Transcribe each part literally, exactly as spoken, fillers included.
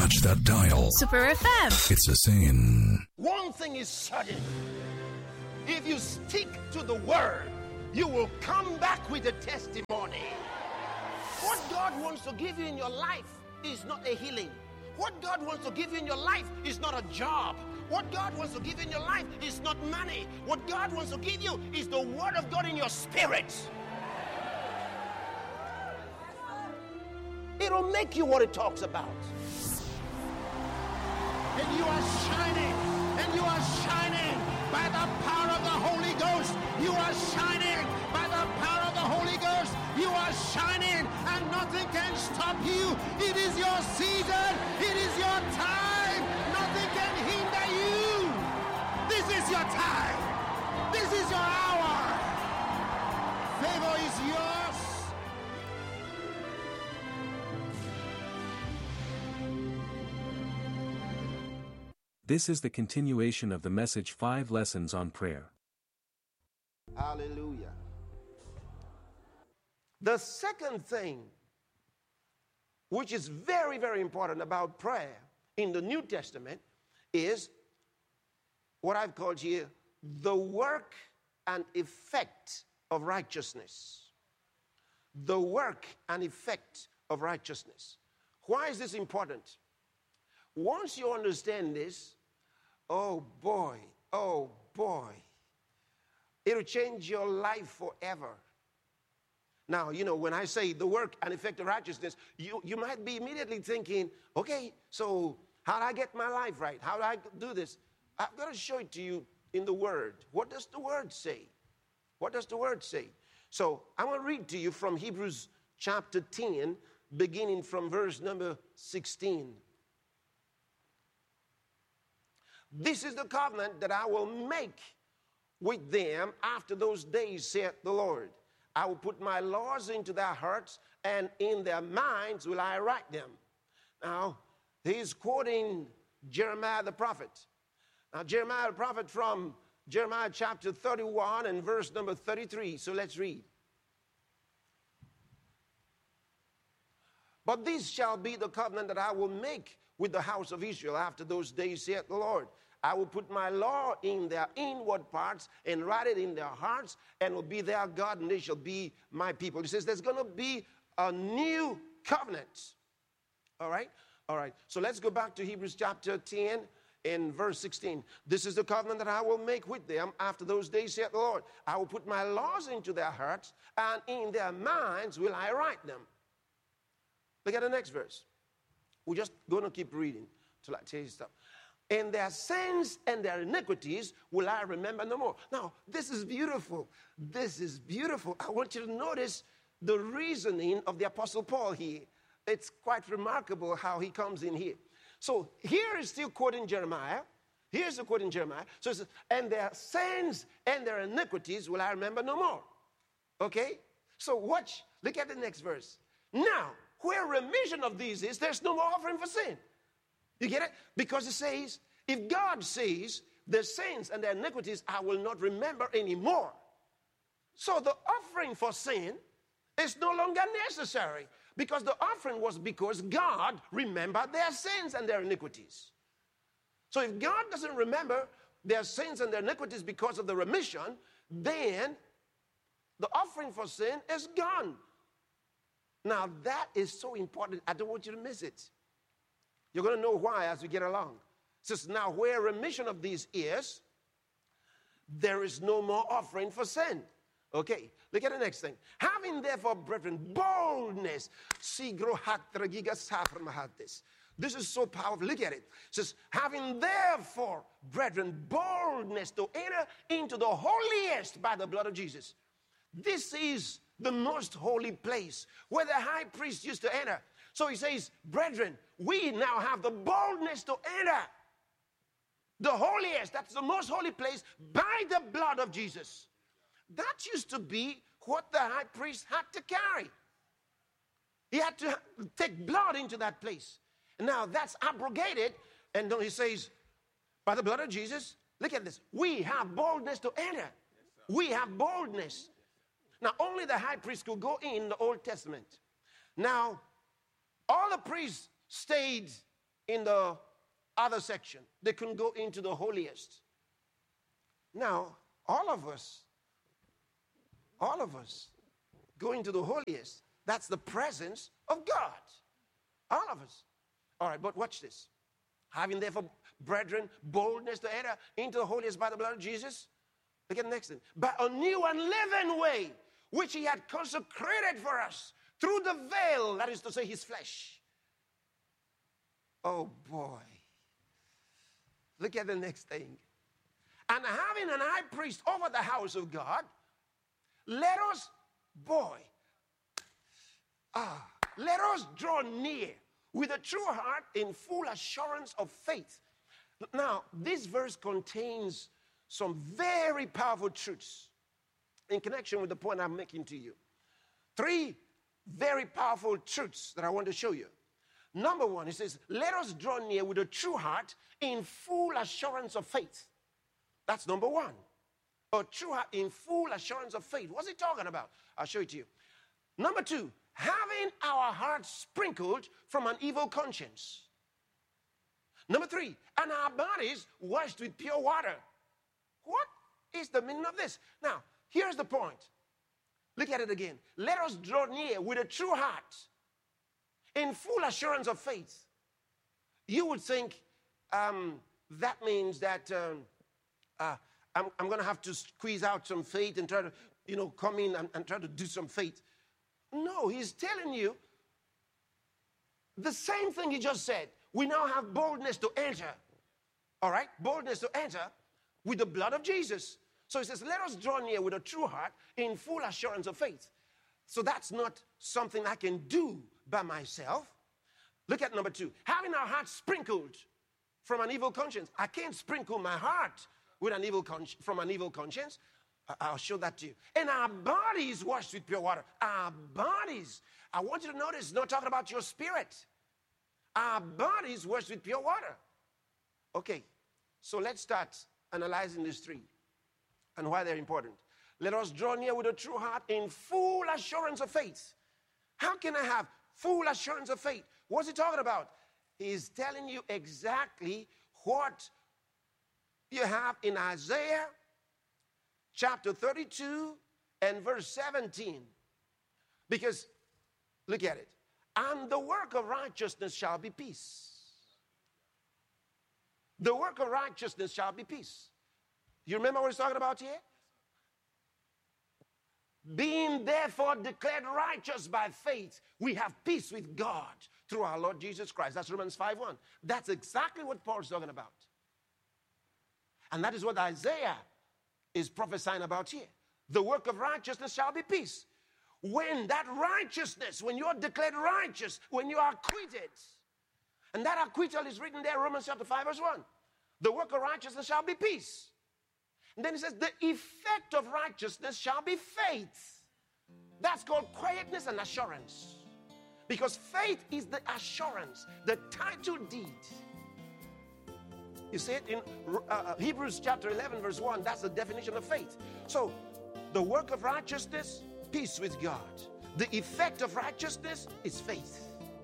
touch that dial. Super F M. It's a sin. One thing is certain. If you stick to the word, you will come back with a testimony. What God wants to give you in your life is not a healing. What God wants to give you in your life is not a job. What God wants to give you in your life is not money. What God wants to give you is the word of God in your spirit. It'll make you what it talks about. And you are shining. And you are shining by the power of the Holy Ghost. You are shining by the power of the Holy Ghost. You are shining and nothing can stop you. It is your season. It is your time. Nothing can hinder you. This is your time. This is your hour. Favor is yours. This is the continuation of the message Five Lessons on Prayer. Hallelujah. The second thing, which is very, very important about prayer in the New Testament, is what I've called here the work and effect of righteousness. The work and effect of righteousness. Why is this important? Once you understand this, oh boy, oh boy, it'll change your life forever. Now, you know, when I say the work and effect of righteousness, you, you might be immediately thinking, okay, so how do I get my life right? How do I do this? I've got to show it to you in the Word. What does the Word say? What does the Word say? So I want to read to you from Hebrews chapter ten, beginning from verse number sixteen. This is the covenant that I will make with them after those days, saith the Lord. I will put my laws into their hearts, and in their minds will I write them. Now, he's quoting Jeremiah the prophet. Now, Jeremiah the prophet from Jeremiah chapter thirty-one and verse number thirty-three. So let's read. But this shall be the covenant that I will make with the house of Israel after those days, saith the Lord. I will put my law in their inward parts and write it in their hearts, and will be their God, and they shall be my people. He says there's going to be a new covenant. All right? All right. So let's go back to Hebrews chapter ten and verse sixteen. This is the covenant that I will make with them after those days, saith the Lord. I will put my laws into their hearts, and in their minds will I write them. Look at the next verse. We're just going to keep reading till I tell you stuff. And their sins and their iniquities will I remember no more. Now, this is beautiful. This is beautiful. I want you to notice the reasoning of the Apostle Paul here. It's quite remarkable how he comes in here. So here is still quoting Jeremiah. Here's the quote in Jeremiah. So it says, and their sins and their iniquities will I remember no more. Okay? So watch. Look at the next verse. Now, where remission of these is, there's no more offering for sin. You get it? Because it says, if God says, the sins and the iniquities I will not remember anymore. So the offering for sin is no longer necessary. Because the offering was because God remembered their sins and their iniquities. So if God doesn't remember their sins and their iniquities because of the remission, then the offering for sin is gone. Now that is so important. I don't want you to miss it. You're going to know why as we get along. It says, now where remission of these is, there is no more offering for sin. Okay, look at the next thing. Having therefore, brethren, boldness. This is so powerful. Look at it. It says, having therefore, brethren, boldness to enter into the holiest by the blood of Jesus. This is the most holy place where the high priest used to enter. So he says, brethren, we now have the boldness to enter the holiest, that's the most holy place, by the blood of Jesus. That used to be what the high priest had to carry. He had to take blood into that place. And now that's abrogated. And then he says, by the blood of Jesus, look at this. We have boldness to enter. We have boldness. Now, only the high priest could go in the Old Testament. Now, all the priests stayed in the other section. They couldn't go into the holiest. Now, all of us, all of us go into the holiest. That's the presence of God. All of us. All right, but watch this. Having therefore, brethren, boldness to enter into the holiest by the blood of Jesus. Look at the next thing. By a new and living way, which he had consecrated for us through the veil, that is to say, his flesh. Oh, boy. Look at the next thing. And having an high priest over the house of God, let us, boy, ah, let us draw near with a true heart in full assurance of faith. Now, this verse contains some very powerful truths in connection with the point I'm making to you. Three very powerful truths that I want to show you. Number one, it says, let us draw near with a true heart in full assurance of faith. That's number one. A true heart in full assurance of faith. What's he talking about? I'll show it to you. Number two, having our hearts sprinkled from an evil conscience. Number three, and our bodies washed with pure water. What is the meaning of this? Now, here's the point. Look at it again. Let us draw near with a true heart in full assurance of faith. You would think um, that means that um, uh, I'm, I'm going to have to squeeze out some faith and try to, you know, come in and, and try to do some faith. No, he's telling you the same thing he just said. We now have boldness to enter. All right? Boldness to enter with the blood of Jesus. So he says, let us draw near with a true heart in full assurance of faith. So that's not something I can do by myself. Look at number two. Having our hearts sprinkled from an evil conscience. I can't sprinkle my heart with an evil con- from an evil conscience. I'll show that to you. And our bodies washed with pure water. Our bodies. I want you to notice, it's not talking about your spirit. Our bodies washed with pure water. Okay, so let's start analyzing these three and why they're important. Let us draw near with a true heart in full assurance of faith. How can I have full assurance of faith? What's he talking about? He's telling you exactly what you have in Isaiah chapter thirty-two and verse seventeen. Because, look at it. And the work of righteousness shall be peace. The work of righteousness shall be peace. You remember what he's talking about here? Being therefore declared righteous by faith, we have peace with God through our Lord Jesus Christ. That's Romans five one. That's exactly what Paul's talking about. And that is what Isaiah is prophesying about here. The work of righteousness shall be peace. When that righteousness, when you're declared righteous, when you are acquitted, and that acquittal is written there, Romans chapter five verse one. The work of righteousness shall be peace. And then it says, the effect of righteousness shall be faith. That's called quietness and assurance. Because faith is the assurance, the title deed. You see it in uh, Hebrews chapter eleven verse one. That's the definition of faith. So, the work of righteousness, peace with God. The effect of righteousness is faith.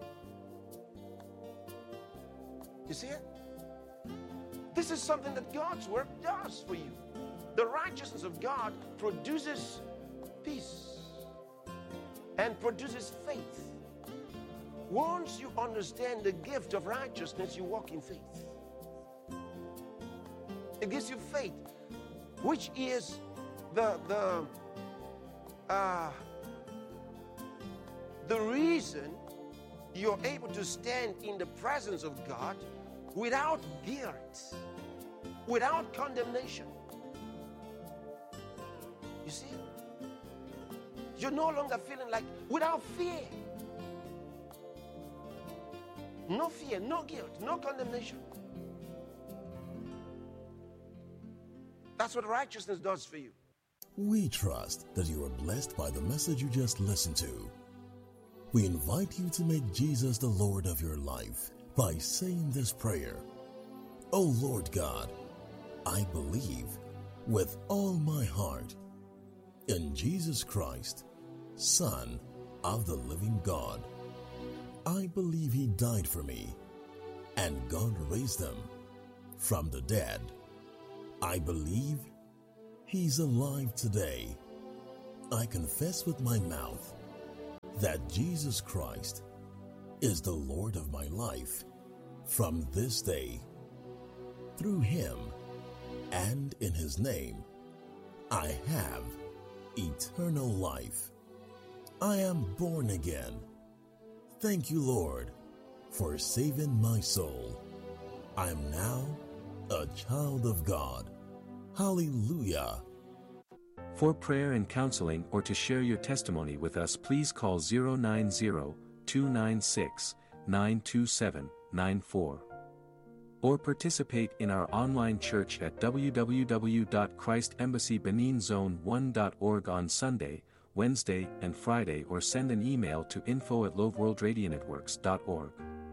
You see it? This is something that God's work does for you. The righteousness of God produces peace and produces faith. Once you understand the gift of righteousness, you walk in faith. It gives you faith, which is the the uh, the reason you're able to stand in the presence of God without guilt, without condemnation. You see? You're no longer feeling like, without fear. No fear, no guilt, no condemnation. That's what righteousness does for you. We trust that you are blessed by the message you just listened to. We invite you to make Jesus the Lord of your life by saying this prayer. Oh Lord God, I believe with all my heart in Jesus Christ, Son of the living God. I believe he died for me and God raised him from the dead. I believe he's alive today. I confess with my mouth that Jesus Christ is the Lord of my life from this day. Through him and in his name, I have eternal life. I am born again. Thank you, Lord, for saving my soul. I am now a child of God. Hallelujah. For prayer and counseling or to share your testimony with us, please call zero nine zero, two nine six, nine two seven, nine four. Or participate in our online church at w w w dot christ embassy benin zone one dot org on Sunday, Wednesday, and Friday, or send an email to info at loveworldradionetworks dot org.